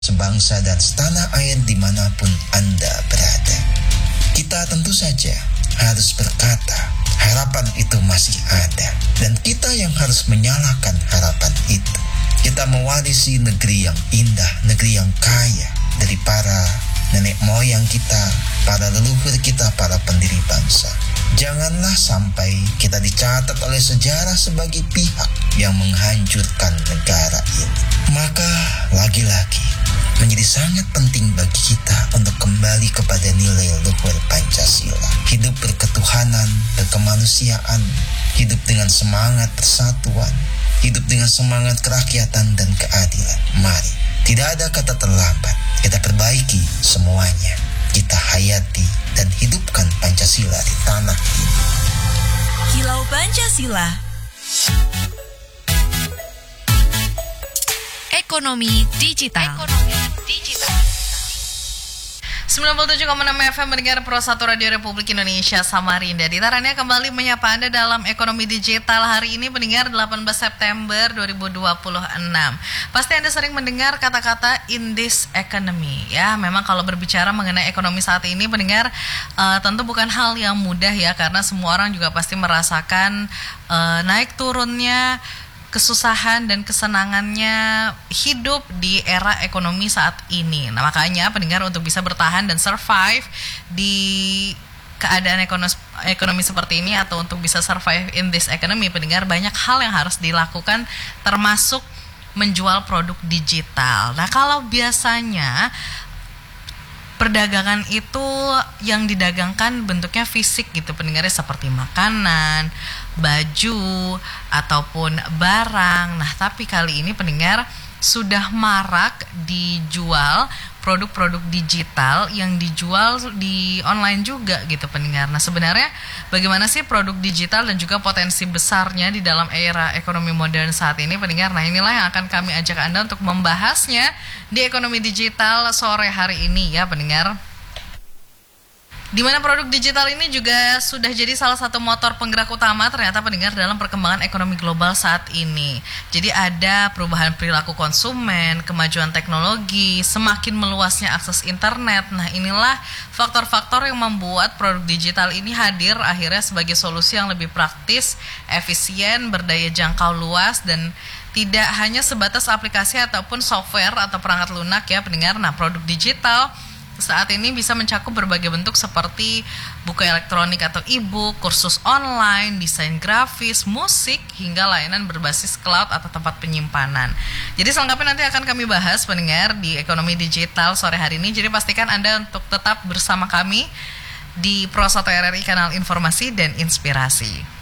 sebangsa dan setanah air dimanapun Anda berada. Kita tentu saja harus berkata, harapan itu masih ada. Dan kita yang harus menyalakan harapan itu. Kita mewarisi negeri yang indah, negeri yang kaya dari para nenek moyang kita, para leluhur kita, para pendiri bangsa. Janganlah sampai kita dicatat oleh sejarah sebagai pihak yang menghancurkan negara ini. Maka lagi-lagi menjadi sangat penting bagi kita untuk kembali kepada nilai luhur Pancasila. Hidup berketuhanan, berkemanusiaan, hidup dengan semangat persatuan, hidup dengan semangat kerakyatan dan keadilan. Mari, tidak ada kata terlambat. Kita perbaiki semuanya. Kita hayati dan hidupkan Pancasila di tanah ini. Kilau Pancasila. Ekonomi digital. 97,6 FM mendengar Pro 1 Radio Republik Indonesia Samarinda. Ditarannya kembali menyapa Anda dalam Ekonomi Digital hari ini pendengar 18 September 2026. Pasti Anda sering mendengar kata-kata in this economy ya. Memang kalau berbicara mengenai ekonomi saat ini pendengar tentu bukan hal yang mudah ya, karena semua orang juga pasti merasakan naik turunnya kesusahan dan kesenangannya hidup di era ekonomi saat ini. Nah, makanya pendengar untuk bisa bertahan dan survive di keadaan ekonomi seperti ini atau untuk bisa survive in this economy, pendengar banyak hal yang harus dilakukan termasuk menjual produk digital. Nah, kalau biasanya perdagangan itu yang didagangkan bentuknya fisik gitu pendengarnya, seperti makanan, baju, ataupun barang. Nah, tapi kali ini pendengar sudah marak dijual produk-produk digital yang dijual di online juga gitu pendengar. Nah, sebenarnya bagaimana sih produk digital dan juga potensi besarnya di dalam era ekonomi modern saat ini pendengar? Nah, inilah yang akan kami ajak Anda untuk membahasnya di Ekonomi Digital sore hari ini ya pendengar. Di mana produk digital ini juga sudah jadi salah satu motor penggerak utama ternyata pendengar dalam perkembangan ekonomi global saat ini. Jadi ada perubahan perilaku konsumen, kemajuan teknologi, semakin meluasnya akses internet. Nah, inilah faktor-faktor yang membuat produk digital ini hadir akhirnya sebagai solusi yang lebih praktis, efisien, berdaya jangkau luas, dan tidak hanya sebatas aplikasi ataupun software atau perangkat lunak ya pendengar. Nah, produk digital saat ini bisa mencakup berbagai bentuk seperti buku elektronik atau e-book, kursus online, desain grafis, musik, hingga layanan berbasis cloud atau tempat penyimpanan. Jadi selengkapnya nanti akan kami bahas pendengar di Ekonomi Digital sore hari ini. Jadi pastikan Anda untuk tetap bersama kami di Pro 1 RRI Kanal Informasi dan Inspirasi.